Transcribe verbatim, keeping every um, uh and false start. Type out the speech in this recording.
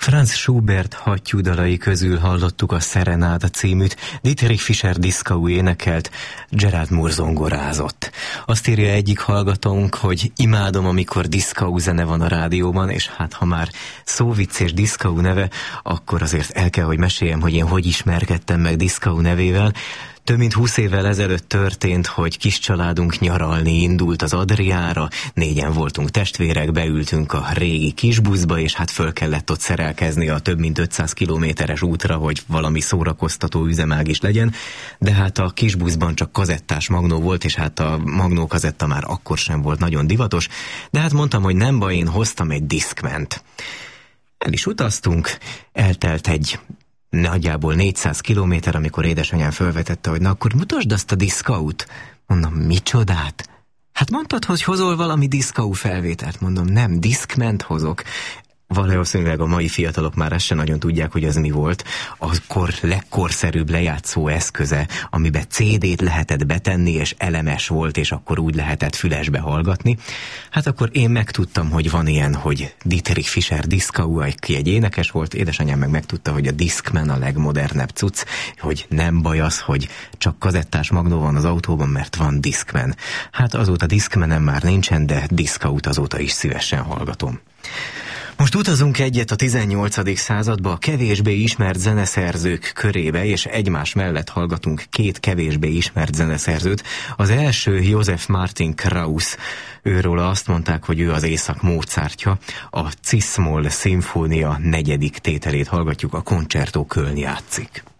Franz Schubert hattyúdalai közül hallottuk a Serenáda címűt, Dietrich Fischer-Dieskau énekelt, Gerald Moore zongorázott. Azt írja egyik hallgatónk, hogy imádom, amikor Dieskau zene van a rádióban, és hát ha már szóvicc és Dieskau neve, akkor azért el kell, hogy meséljem, hogy én hogy ismerkedtem meg Dieskau nevével. Több mint húsz évvel ezelőtt történt, hogy kis családunk nyaralni indult az Adriára, négyen voltunk testvérek, beültünk a régi kisbuszba, és hát föl kellett ott szerelkezni a több mint ötszáz kilométeres útra, hogy valami szórakoztató üzemág is legyen, de hát a kisbuszban csak kazettás magnó volt, és hát a magnó kazetta már akkor sem volt nagyon divatos, de hát mondtam, hogy nem baj, én hoztam egy Discmant. El is utaztunk, eltelt egy nagyjából négyszáz kilométer, amikor édesanyám felvetette, hogy na akkor mutasd azt a Dieskau-t. Mondom, micsodát? Hát mondtad, hogy hozol valami Dieskau felvételt. Mondom, nem, Discmant hozok. Valószínűleg a mai fiatalok már ezt sem nagyon tudják, hogy az mi volt. Akkor legkorszerűbb lejátszó eszköze, amiben cé dét lehetett betenni, és elemes volt, és akkor úgy lehetett fülesbe hallgatni. Hát akkor én megtudtam, hogy van ilyen, hogy Dietrich Fischer-Dieskau, aki egy énekes volt, édesanyám meg megtudta, hogy a Discman a legmodernebb cucc, hogy nem baj az, hogy csak kazettás magnó van az autóban, mert van Discman. Hát azóta Discmanem már nincsen, de Dieskau-t azóta is szívesen hallgatom. Most utazunk egyet a tizennyolcadik századba, a kevésbé ismert zeneszerzők körébe, és egymás mellett hallgatunk két kevésbé ismert zeneszerzőt. Az első Joseph Martin Krauss, őről azt mondták, hogy ő az észak Mozartja. A Cis-moll szimfónia negyedik tételét hallgatjuk, a Concerto Köln játszik.